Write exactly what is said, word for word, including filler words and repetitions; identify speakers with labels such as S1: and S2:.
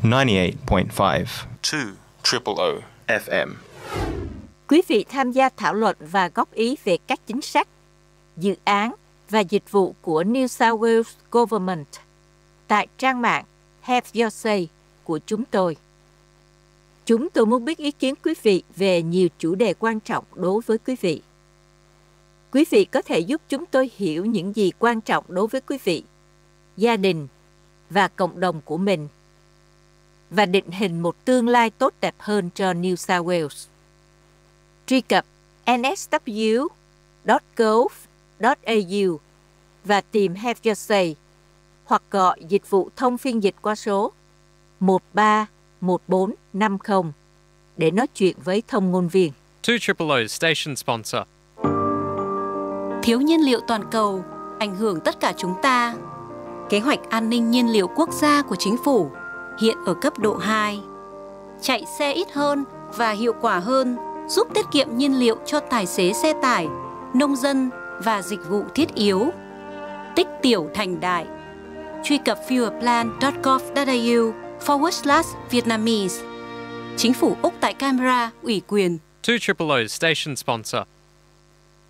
S1: ninety-eight point five two triple O F M.
S2: Quý vị tham gia thảo luận và góp ý về các chính sách, dự án và dịch vụ của New South Wales Government tại trang mạng Have Your Say của chúng tôi. Chúng tôi muốn biết ý kiến quý vị về nhiều chủ đề quan trọng đối với quý vị. Quý vị có thể giúp chúng tôi hiểu những gì quan trọng đối với quý vị, gia đình và cộng đồng của mình, và định hình một tương lai tốt đẹp hơn cho New South Wales. Truy cập n s w chấm gov chấm a u và tìm Have Your Say, hoặc gọi dịch vụ thông phiên dịch qua số một ba một bốn năm không để nói chuyện với thông ngôn viên.
S3: two triple O station sponsor.
S4: Thiếu nhiên liệu toàn cầu ảnh hưởng tất cả chúng ta. Kế hoạch an ninh nhiên liệu quốc gia của chính phủ hiện ở cấp độ hai. Chạy xe ít hơn và hiệu quả hơn giúp tiết kiệm nhiên liệu cho tài xế xe tải, nông dân và dịch vụ thiết yếu. Tích tiểu thành đại. Truy cập fuelplan chấm gov chấm a u forward slash Vietnamese. Chính phủ Úc tại Canberra ủy quyền.
S3: two triple O station sponsor.